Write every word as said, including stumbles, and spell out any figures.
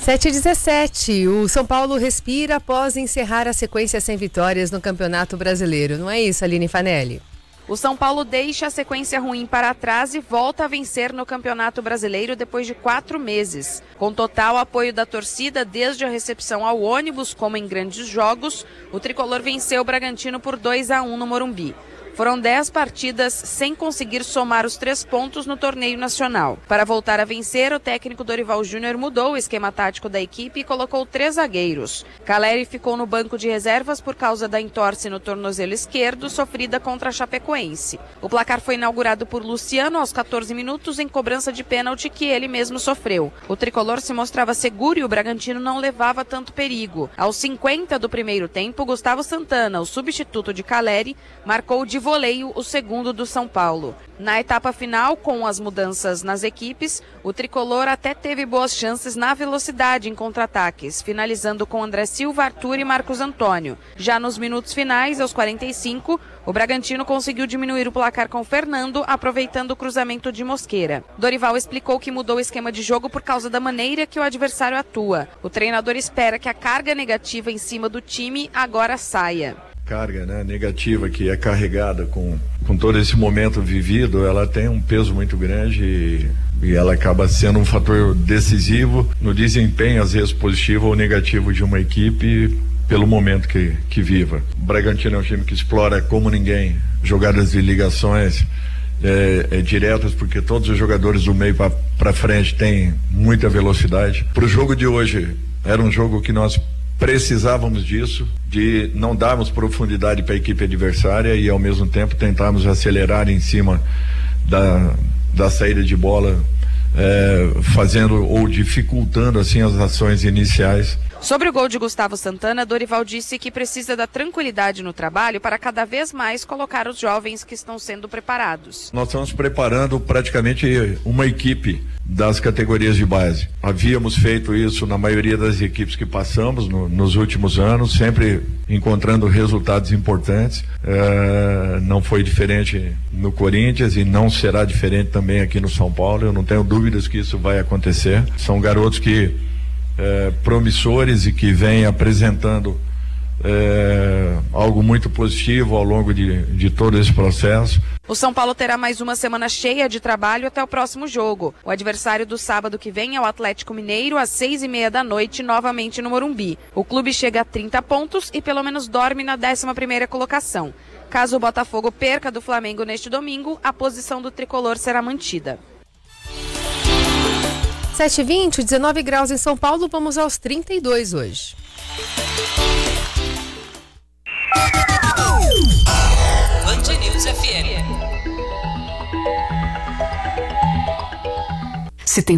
sete e dezessete, o São Paulo respira após encerrar a sequência sem vitórias no Campeonato Brasileiro. Não é isso, Aline Fanelli? O São Paulo deixa a sequência ruim para trás e volta a vencer no Campeonato Brasileiro depois de quatro meses. Com total apoio da torcida desde a recepção ao ônibus, como em grandes jogos, o tricolor venceu o Bragantino por dois a um no Morumbi. Foram dez partidas sem conseguir somar os três pontos no torneio nacional. Para voltar a vencer, o técnico Dorival Júnior mudou o esquema tático da equipe e colocou três zagueiros. Caleri ficou no banco de reservas por causa da entorse no tornozelo esquerdo, sofrida contra a Chapecoense. O placar foi inaugurado por Luciano aos quatorze minutos em cobrança de pênalti que ele mesmo sofreu. O tricolor se mostrava seguro e o Bragantino não levava tanto perigo. Aos cinquenta do primeiro tempo, Gustavo Santana, o substituto de Caleri, marcou de voleio o segundo do São Paulo. Na etapa final, com as mudanças nas equipes, o tricolor até teve boas chances na velocidade em contra-ataques, finalizando com André Silva, Arthur e Marcos Antônio. Já nos minutos finais, aos quarenta e cinco, o Bragantino conseguiu diminuir o placar com Fernando, aproveitando o cruzamento de Mosqueira. Dorival explicou que mudou o esquema de jogo por causa da maneira que o adversário atua. O treinador espera que a carga negativa em cima do time agora saia. Carga, né, negativa que é carregada com, com todo esse momento vivido, ela tem um peso muito grande e, e ela acaba sendo um fator decisivo no desempenho, às vezes positivo ou negativo de uma equipe pelo momento que, que viva. O Bragantino é um time que explora como ninguém jogadas de ligações é, é, diretas, porque todos os jogadores do meio para frente têm muita velocidade. Para o jogo de hoje, era um jogo que nós precisávamos disso, de não darmos profundidade para a equipe adversária e ao mesmo tempo tentarmos acelerar em cima da, da saída de bola, é, fazendo ou dificultando assim as ações iniciais. Sobre o gol de Gustavo Santana, Dorival disse que precisa da tranquilidade no trabalho para cada vez mais colocar os jovens que estão sendo preparados. Nós estamos preparando praticamente uma equipe das categorias de base. Havíamos feito isso na maioria das equipes que passamos no, nos últimos anos, sempre encontrando resultados importantes. É, não foi diferente no Corinthians e não será diferente também aqui no São Paulo. Eu não tenho dúvidas que isso vai acontecer. São garotos que É, promissores e que vem apresentando é, algo muito positivo ao longo de, de todo esse processo. O São Paulo terá mais uma semana cheia de trabalho até o próximo jogo. O adversário do sábado que vem é o Atlético Mineiro, às seis e meia da noite, novamente no Morumbi. O clube chega a trinta pontos e pelo menos dorme na décima primeira colocação. Caso o Botafogo perca do Flamengo neste domingo, a posição do tricolor será mantida. sete e vinte, dezenove graus em São Paulo, vamos aos trinta e dois hoje. Band News F M.